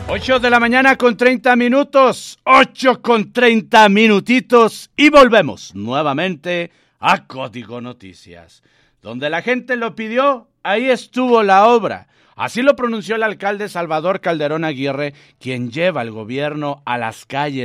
8 de la mañana con 30 minutos, 8 con 30 minutitos y volvemos nuevamente a Código Noticias. Donde la gente lo pidió, ahí estuvo la obra. Así lo pronunció el alcalde Salvador Calderón Aguirre, quien lleva al gobierno a las calles